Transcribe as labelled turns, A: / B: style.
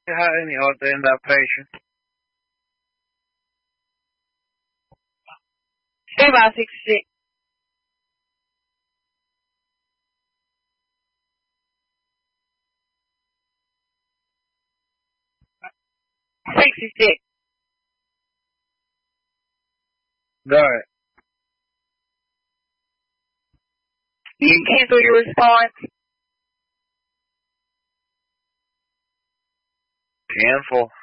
A: Any other interpretation?
B: 66. 66.
A: Go ahead.
B: You can cancel your response.
A: Cancel.